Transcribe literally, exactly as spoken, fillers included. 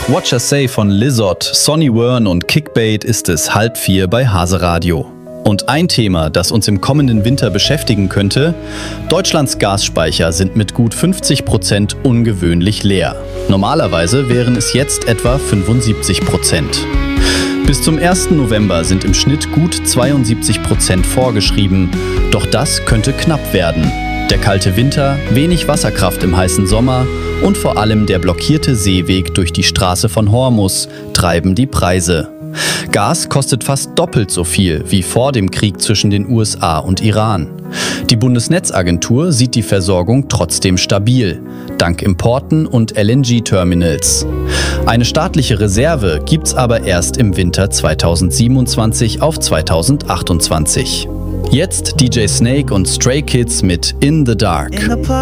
Nach Watch Us Say von Lizard, Sonny Wern und Kickbait ist es halb vier bei Hase Radio. Und ein Thema, das uns im kommenden Winter beschäftigen könnte: Deutschlands Gasspeicher sind mit gut fünfzig Prozent ungewöhnlich leer. Normalerweise wären es jetzt etwa fünfundsiebzig Prozent. Bis zum ersten November sind im Schnitt gut zweiundsiebzig Prozent vorgeschrieben. Doch das könnte knapp werden. Der kalte Winter, wenig Wasserkraft im heißen Sommer und vor allem der blockierte Seeweg durch die Straße von Hormuz treiben die Preise. Gas kostet fast doppelt so viel wie vor dem Krieg zwischen den U S A und Iran. Die Bundesnetzagentur sieht die Versorgung trotzdem stabil, dank Importen und L N G-Terminals. Eine staatliche Reserve gibt's aber erst im Winter zweitausendsiebenundzwanzig auf zweitausendachtundzwanzig. Jetzt D J Snake und Stray Kids mit In the Dark.